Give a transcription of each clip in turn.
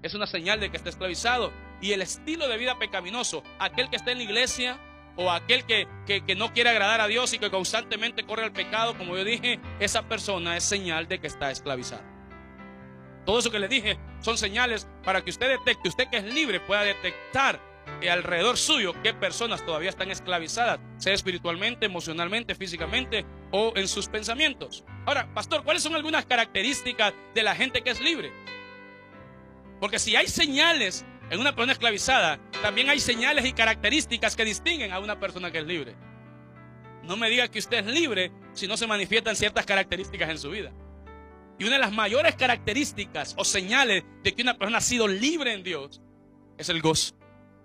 es una señal de que está esclavizado. Y el estilo de vida pecaminoso, aquel que está en la iglesia o aquel que no quiere agradar a Dios y que constantemente corre al pecado, como yo dije, esa persona es señal de que está esclavizado. Todo eso que les dije son señales para que usted detecte, usted que es libre pueda detectar alrededor suyo qué personas todavía están esclavizadas, sea espiritualmente, emocionalmente, físicamente o en sus pensamientos. Ahora, pastor, ¿cuáles son algunas características de la gente que es libre? Porque si hay señales en una persona esclavizada, también hay señales y características que distinguen a una persona que es libre. No me diga que usted es libre si no se manifiestan ciertas características en su vida. Y una de las mayores características o señales de que una persona ha sido libre en Dios es el gozo.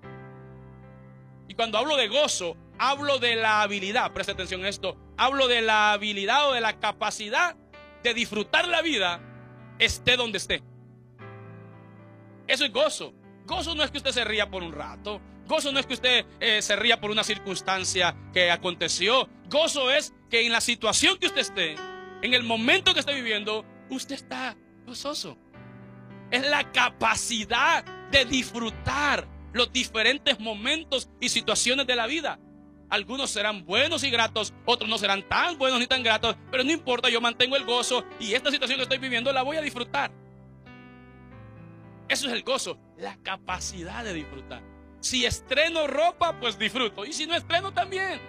Y cuando hablo de gozo, hablo de la habilidad, presta atención a esto, hablo de la habilidad o de la capacidad de disfrutar la vida esté donde esté. Eso es gozo. Gozo no es que usted se ría por un rato. Gozo no es que usted se ría por una circunstancia que aconteció. Gozo es que en la situación que usted esté, en el momento que esté viviendo, usted está gozoso. Es la capacidad de disfrutar los diferentes momentos y situaciones de la vida. Algunos serán buenos y gratos, otros no serán tan buenos ni tan gratos, pero no importa, yo mantengo el gozo y esta situación que estoy viviendo la voy a disfrutar. Eso es el gozo, la capacidad de disfrutar. Si estreno ropa, pues disfruto, y si no estreno también.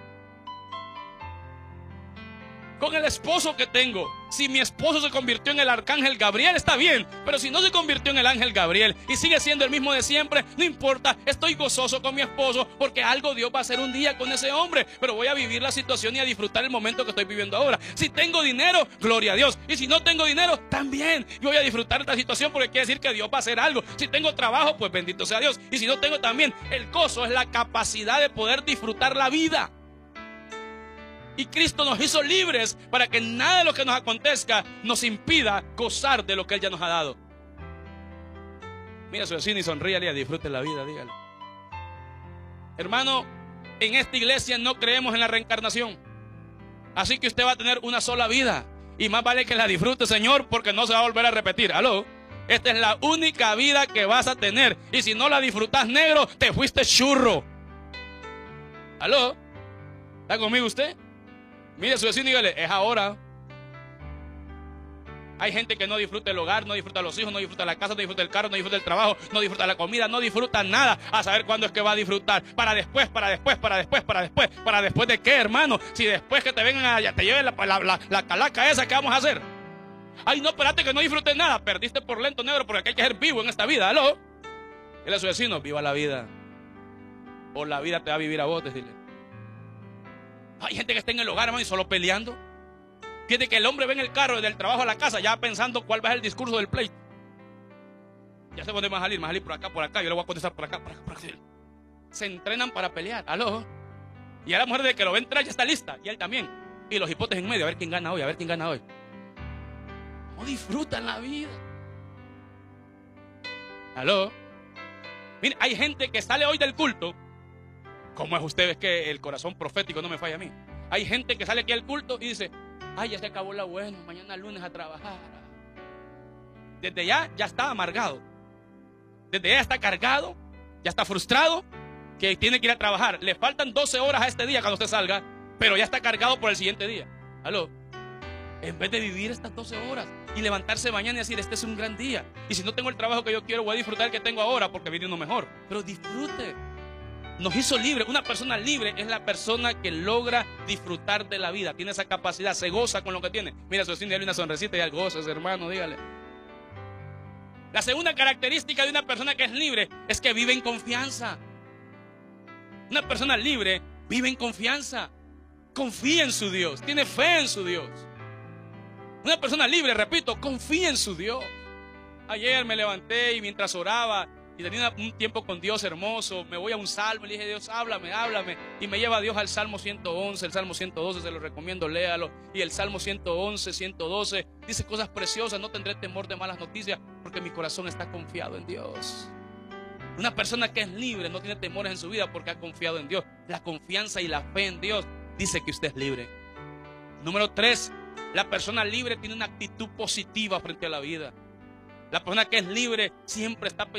Con el esposo que tengo, si mi esposo se convirtió en el arcángel Gabriel, está bien. Pero si no se convirtió en el ángel Gabriel y sigue siendo el mismo de siempre, no importa, estoy gozoso con mi esposo porque algo Dios va a hacer un día con ese hombre. Pero voy a vivir la situación y a disfrutar el momento que estoy viviendo ahora. Si tengo dinero, gloria a Dios. Y si no tengo dinero, también yo voy a disfrutar esta situación porque quiere decir que Dios va a hacer algo. Si tengo trabajo, pues bendito sea Dios. Y si no tengo también, el gozo es la capacidad de poder disfrutar la vida. Y Cristo nos hizo libres para que nada de lo que nos acontezca nos impida gozar de lo que Él ya nos ha dado. Mira a su vecino y sonríale y disfrute la vida, dígale. Hermano, en esta iglesia no creemos en la reencarnación. Así que usted va a tener una sola vida. Y más vale que la disfrute, Señor, porque no se va a volver a repetir. ¿Aló? Esta es la única vida que vas a tener. Y si no la disfrutas, negro, te fuiste churro. ¿Aló? ¿Está conmigo usted? Mire a su vecino y dígale, es ahora. Hay gente que no disfruta el hogar, no disfruta los hijos, no disfruta la casa, no disfruta el carro, no disfruta el trabajo, no disfruta la comida, no disfruta nada. A saber cuándo es que va a disfrutar. Para después, para después, para después, para después. ¿Para después de qué, hermano? Si después que te vengan allá, te lleven la calaca esa, ¿qué vamos a hacer? Ay, no, espérate que no disfrutes nada. Perdiste por lento, negro, porque aquí hay que ser vivo en esta vida. ¿Aló? Dile a su vecino, viva la vida. O la vida te va a vivir a vos, dile. Hay gente que está en el hogar, hermano, y solo peleando. Fíjate que el hombre ve en el carro del trabajo a la casa ya pensando cuál va a ser el discurso del pleito. Ya sé dónde va a salir por acá, yo le voy a contestar por acá. Se entrenan para pelear, aló. Y a la mujer de que lo ve entrar ya está lista, y él también. Y los hipotes en medio, a ver quién gana hoy, a ver quién gana hoy. No disfrutan la vida. Aló. Mire, hay gente que sale hoy del culto. ¿Cómo es usted? Es que el corazón profético no me falla a mí. Hay gente que sale aquí al culto y dice, ay, ya se acabó la buena, mañana lunes a trabajar. Desde ya está amargado. Desde ya está cargado, ya está frustrado, que tiene que ir a trabajar. Le faltan 12 horas a este día cuando usted salga, pero ya está cargado por el siguiente día. ¿Aló? En vez de vivir estas 12 horas y levantarse mañana y decir, este es un gran día. Y si no tengo el trabajo que yo quiero, voy a disfrutar el que tengo ahora porque viene uno mejor. Pero disfrute. Nos hizo libre. Una persona libre es la persona que logra disfrutar de la vida. Tiene esa capacidad, se goza con lo que tiene. Mira a su vecino, dale una sonrisita y al gozo, hermano, dígale. La segunda característica de una persona que es libre es que vive en confianza. Una persona libre vive en confianza. Confía en su Dios, tiene fe en su Dios. Una persona libre, repito, confía en su Dios. Ayer me levanté y mientras oraba y tenía un tiempo con Dios hermoso, me voy a un salmo y le dije, Dios, háblame. Y me lleva a Dios al Salmo 111, el Salmo 112, se lo recomiendo, léalo. Y el Salmo 111, 112, dice cosas preciosas, no tendré temor de malas noticias, porque mi corazón está confiado en Dios. Una persona que es libre no tiene temores en su vida porque ha confiado en Dios. La confianza y la fe en Dios dice que usted es libre. Número 3, la persona libre tiene una actitud positiva frente a la vida. La persona que es libre siempre está